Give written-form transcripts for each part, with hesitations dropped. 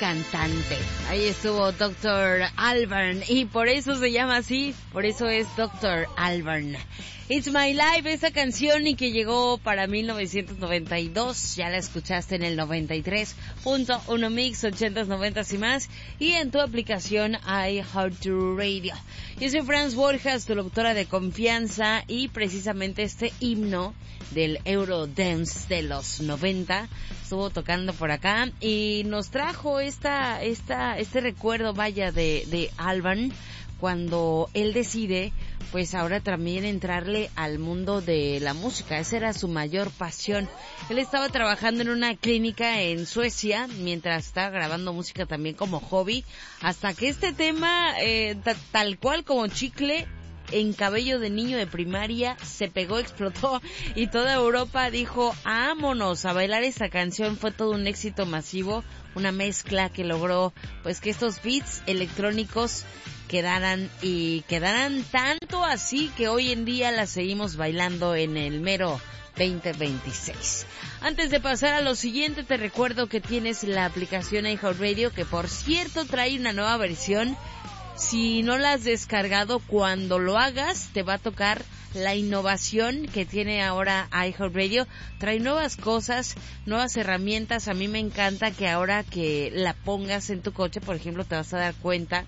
cantante. Ahí estuvo Dr. Albarn y por eso se llama así, por eso es Dr. Albarn. It's My Life, esa canción y que llegó para 1992, ya la escuchaste en el 93.1 Mix, 80s, 90s y más, y en tu aplicación iHeartRadio. Yo soy Franz Borjas, tu locutora de confianza, y precisamente este himno del Eurodance de los 90 estuvo tocando por acá y nos trajo este recuerdo, vaya, de Albarn, cuando él decide pues ahora también entrarle al mundo de la música. Esa era su mayor pasión. Él estaba trabajando en una clínica en Suecia mientras estaba grabando música también como hobby, hasta que este tema tal cual como chicle en cabello de niño de primaria se pegó, explotó y toda Europa dijo vámonos a bailar esta canción. Fue todo un éxito masivo, una mezcla que logró pues que estos beats electrónicos quedaran tanto así que hoy en día la seguimos bailando en el mero 2026. Antes de pasar a lo siguiente, te recuerdo que tienes la aplicación iHeartRadio, que por cierto trae una nueva versión. Si no la has descargado, cuando lo hagas te va a tocar la innovación que tiene ahora iHeartRadio. Trae nuevas cosas, nuevas herramientas. A mí me encanta que ahora que la pongas en tu coche, por ejemplo, te vas a dar cuenta,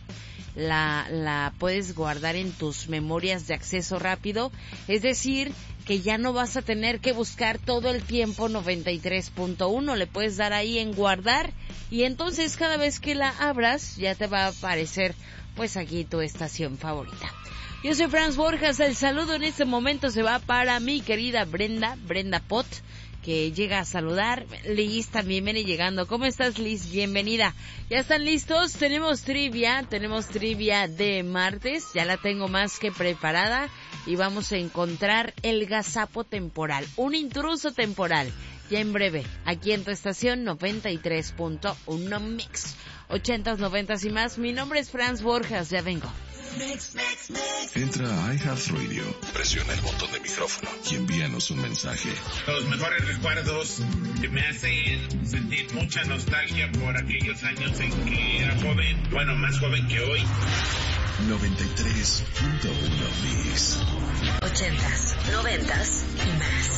la puedes guardar en tus memorias de acceso rápido. Es decir, que ya no vas a tener que buscar todo el tiempo 93.1, le puedes dar ahí en guardar y entonces cada vez que la abras ya te va a aparecer pues aquí tu estación favorita. Yo soy Franz Borjas, el saludo en este momento se va para mi querida Brenda Pot, que llega a saludar. Liz también viene llegando. ¿Cómo estás, Liz? Bienvenida. ¿Ya están listos? Tenemos trivia de martes, ya la tengo más que preparada y vamos a encontrar el gazapo temporal, un intruso temporal, ya en breve, aquí en tu estación 93.1 Mix, 80s, 90s y más. Mi nombre es Franz Borjas, ya vengo. Entra a iHeartRadio, presiona el botón de micrófono y envíanos un mensaje. Los mejores recuerdos que me hacen sentir mucha nostalgia por aquellos años en que era joven, bueno, más joven que hoy. 93.1 Mix. 80s, 90s y más.